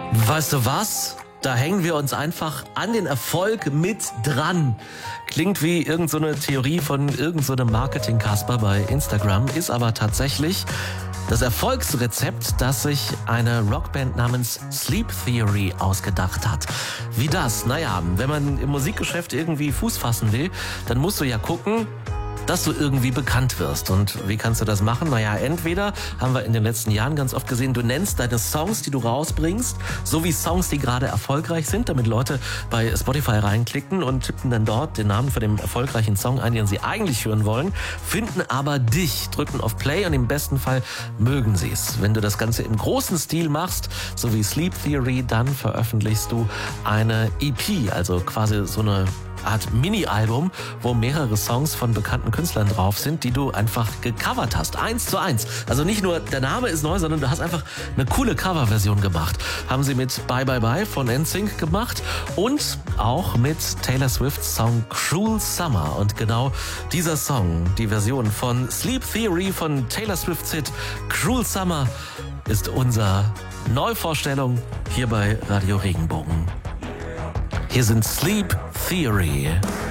Weißt du was? Da hängen wir uns einfach an den Erfolg mit dran. Klingt wie irgend so eine Theorie von irgend so einem Marketing-Kasper bei Instagram, ist aber tatsächlich das Erfolgsrezept, das sich eine Rockband namens Sleep Theory ausgedacht hat. Wie das? Naja, wenn man im Musikgeschäft irgendwie Fuß fassen will, dann musst du ja gucken, dass du irgendwie bekannt wirst. Und wie kannst du das machen? Naja, entweder, haben wir in den letzten Jahren ganz oft gesehen, du nennst deine Songs, die du rausbringst, so wie Songs, die gerade erfolgreich sind, damit Leute bei Spotify reinklicken und tippen dann dort den Namen von dem erfolgreichen Song ein, den sie eigentlich hören wollen, finden aber dich, drücken auf Play und im besten Fall mögen sie es. Wenn du das Ganze im großen Stil machst, so wie Sleep Theory, dann veröffentlichst du eine EP, also quasi so eine Art Mini-Album, wo mehrere Songs von bekannten Künstlern drauf sind, die du einfach gecovert hast. 1:1. Also nicht nur der Name ist neu, sondern du hast einfach eine coole Coverversion gemacht. Haben sie mit Bye Bye Bye von NSYNC gemacht und auch mit Taylor Swifts Song Cruel Summer. Und genau dieser Song, die Version von Sleep Theory von Taylor Swifts Hit Cruel Summer, ist unsere Neuvorstellung hier bei Radio Regenbogen. Hier sind Sleep Theory.